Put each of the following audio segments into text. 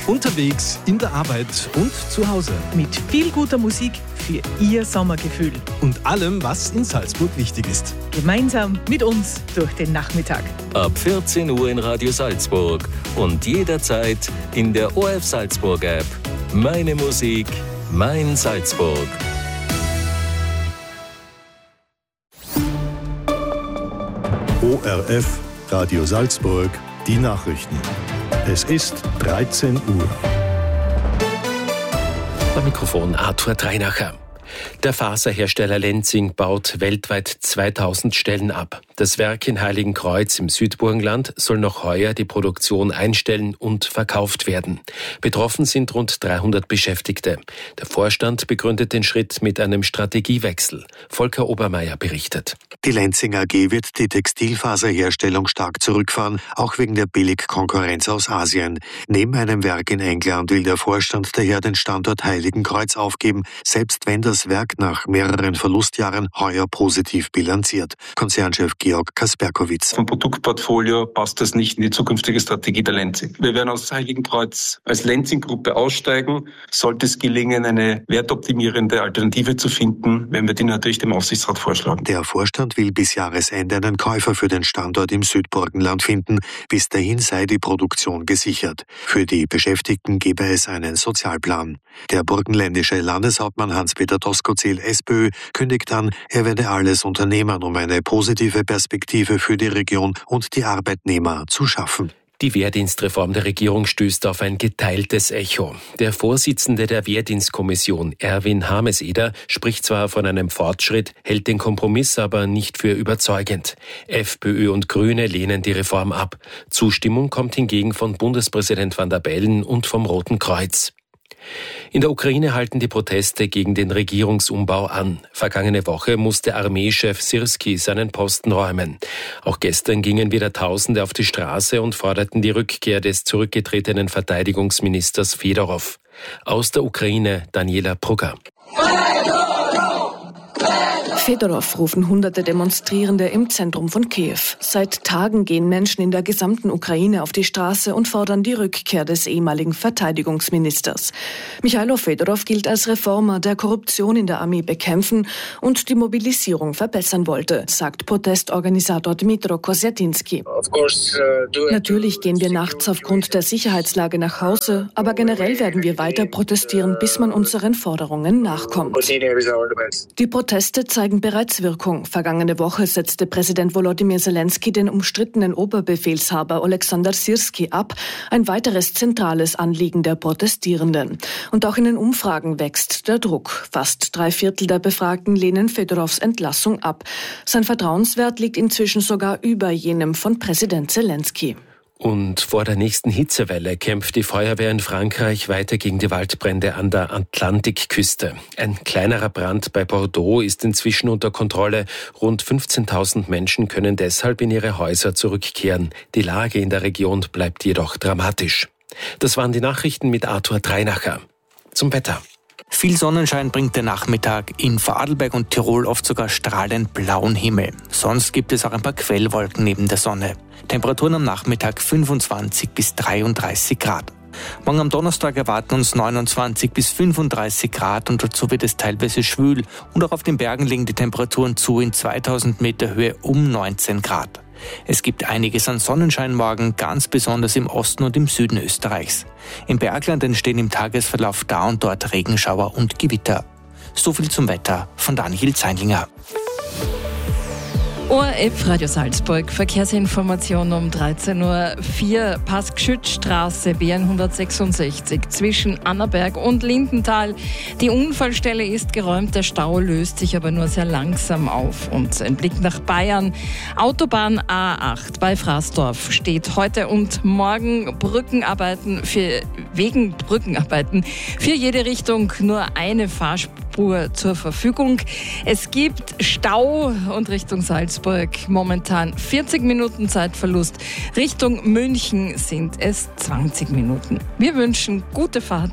Unterwegs, in der Arbeit und zu Hause. Mit viel guter Musik für Ihr Sommergefühl. Und allem, was in Salzburg wichtig ist. Gemeinsam mit uns durch den Nachmittag. Ab 14 Uhr in Radio Salzburg und jederzeit in der ORF Salzburg App. Meine Musik, mein Salzburg. ORF Radio Salzburg, die Nachrichten. Es ist 13 Uhr. Am Mikrofon Arthur Dreinacher. Der Faserhersteller Lenzing baut weltweit 2000 Stellen ab. Das Werk in Heiligenkreuz im Südburgenland soll noch heuer die Produktion einstellen und verkauft werden. Betroffen sind rund 300 Beschäftigte. Der Vorstand begründet den Schritt mit einem Strategiewechsel. Volker Obermeier berichtet. Die Lenzing AG wird die Textilfaserherstellung stark zurückfahren, auch wegen der Billigkonkurrenz aus Asien. Neben einem Werk in England will der Vorstand daher den Standort Heiligenkreuz aufgeben, selbst wenn das Werk nach mehreren Verlustjahren heuer positiv bilanziert. Konzernchef Georg Kasperkowitz. Vom Produktportfolio passt das nicht in die zukünftige Strategie der Lenzing. Wir werden aus Heiligenkreuz als Lenzing-Gruppe aussteigen. Sollte es gelingen, eine wertoptimierende Alternative zu finden, werden wir die natürlich dem Aufsichtsrat vorschlagen. Der Vorstand will bis Jahresende einen Käufer für den Standort im Südburgenland finden. Bis dahin sei die Produktion gesichert. Für die Beschäftigten gebe es einen Sozialplan. Der burgenländische Landeshauptmann Hans-Peter Doskozil, SPÖ, kündigt an, er werde alles unternehmen, um eine positive Perspektive für die Region und die Arbeitnehmer zu schaffen. Die Wehrdienstreform der Regierung stößt auf ein geteiltes Echo. Der Vorsitzende der Wehrdienstkommission, Erwin Hameseder, spricht zwar von einem Fortschritt, hält den Kompromiss aber nicht für überzeugend. FPÖ und Grüne lehnen die Reform ab. Zustimmung kommt hingegen von Bundespräsident Van der Bellen und vom Roten Kreuz. In der Ukraine halten die Proteste gegen den Regierungsumbau an. Vergangene Woche musste Armeechef Syrski seinen Posten räumen. Auch gestern gingen wieder Tausende auf die Straße und forderten die Rückkehr des zurückgetretenen Verteidigungsministers Fedorow. Aus der Ukraine Daniela Brugger. Fedorow rufen hunderte Demonstrierende im Zentrum von Kiew. Seit Tagen gehen Menschen in der gesamten Ukraine auf die Straße und fordern die Rückkehr des ehemaligen Verteidigungsministers. Michailo Fedorow gilt als Reformer, der Korruption in der Armee bekämpfen und die Mobilisierung verbessern wollte, sagt Protestorganisator Dmytro Kosyatinski. Natürlich gehen wir nachts aufgrund der Sicherheitslage nach Hause, aber generell werden wir weiter protestieren, bis man unseren Forderungen nachkommt. Die Proteste zeigen bereits Wirkung. Vergangene Woche setzte Präsident Volodymyr Zelensky den umstrittenen Oberbefehlshaber Oleksandr Syrski ab, ein weiteres zentrales Anliegen der Protestierenden. Und auch in den Umfragen wächst der Druck. Fast 3/4 der Befragten lehnen Fedorows Entlassung ab. Sein Vertrauenswert liegt inzwischen sogar über jenem von Präsident Zelensky. Und vor der nächsten Hitzewelle kämpft die Feuerwehr in Frankreich weiter gegen die Waldbrände an der Atlantikküste. Ein kleinerer Brand bei Bordeaux ist inzwischen unter Kontrolle. Rund 15.000 Menschen können deshalb in ihre Häuser zurückkehren. Die Lage in der Region bleibt jedoch dramatisch. Das waren die Nachrichten mit Arthur Dreinacher. Zum Wetter. Viel Sonnenschein bringt der Nachmittag, in Vorarlberg und Tirol oft sogar strahlend blauen Himmel. Sonst gibt es auch ein paar Quellwolken neben der Sonne. Temperaturen am Nachmittag 25 bis 33 Grad. Morgen am Donnerstag erwarten uns 29 bis 35 Grad und dazu wird es teilweise schwül. Und auch auf den Bergen liegen die Temperaturen zu in 2000 Meter Höhe um 19 Grad. Es gibt einiges an Sonnenschein morgen, ganz besonders im Osten und im Süden Österreichs. Im Bergland entstehen im Tagesverlauf da und dort Regenschauer und Gewitter. So viel zum Wetter von Daniel Zeinlinger. ORF Radio Salzburg, Verkehrsinformation um 13.04 Uhr, Passgschützstraße B166 zwischen Annaberg und Lindenthal. Die Unfallstelle ist geräumt, der Stau löst sich aber nur sehr langsam auf. Und ein Blick nach Bayern. Autobahn A8 bei Fraßdorf steht heute und morgen wegen Brückenarbeiten für jede Richtung nur eine Fahrspur zur Verfügung. Es gibt Stau und Richtung Salzburg momentan 40 Minuten Zeitverlust. Richtung München sind es 20 Minuten. Wir wünschen gute Fahrt.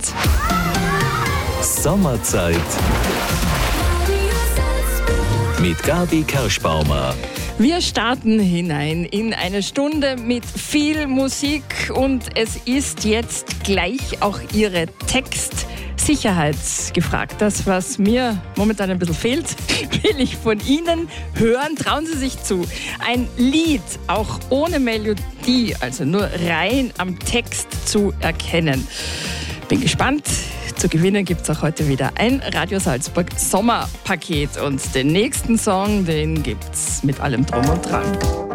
Sommerzeit mit Gabi Kerschbaumer. Wir starten hinein in eine Stunde mit viel Musik und es ist jetzt gleich auch Ihre Textsicherheit gefragt. Das, was mir momentan ein bisschen fehlt, will ich von Ihnen hören. Trauen Sie sich zu. Ein Lied, auch ohne Melodie, also nur rein am Text zu erkennen. Bin gespannt. Zu gewinnen gibt es auch heute wieder ein Radio Salzburg Sommerpaket. Und den nächsten Song, den gibt's mit allem Drum und Dran.